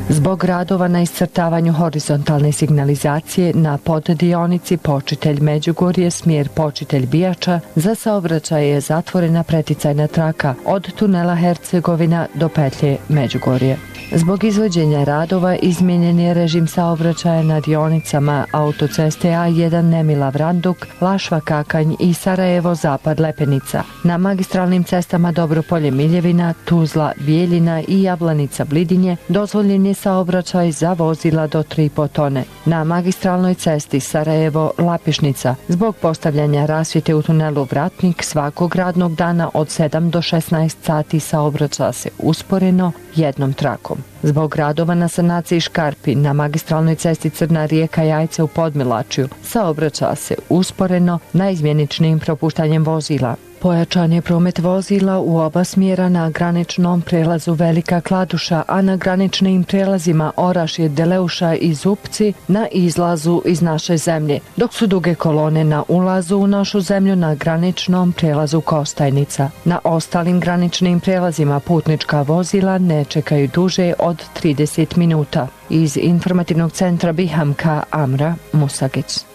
Zbog radova na iscrtavanju horizontalne signalizacije na poddionici Počitelj Međugorje smjer Počitelj Bijača za saobraćaj je zatvorena preticajna traka od tunela Hercegovina do petlje Međugorje. Zbog izvođenja radova izmijenjen je režim saobraćaja na dionicama autoceste A1 Nemila Vranduk, Lašva Kakanj i Sarajevo Zapad Lepenica. Na magistralnim cestama Dobropolje Miljevina, Tuzla Bijeljina i Jablanica Blidinje dozvoljen je saobraćaj za vozila do 3,5 tone. Na magistralnoj cesti Sarajevo Lapišnica zbog postavljanja rasvjete u tunelu Vratnik svakog radnog dana od 7 do 16 sati saobraća se usporeno jednom trakom. Zbog radova na sanaciji škarpi na magistralnoj cesti Crna Rijeka Jajce u Podmilačju saobraća se usporeno naizmjeničnim propuštanjem vozila. Pojačan je promet vozila u oba smjera na graničnom prelazu Velika Kladuša, a na graničnim prelazima Orašje, Deleuša i Zupci na izlazu iz naše zemlje, dok su duge kolone na ulazu u našu zemlju na graničnom prelazu Kostajnica. Na ostalim graničnim prelazima putnička vozila ne čekaju duže od 30 minuta. Iz informativnog centra Bihamka Amra Musagić.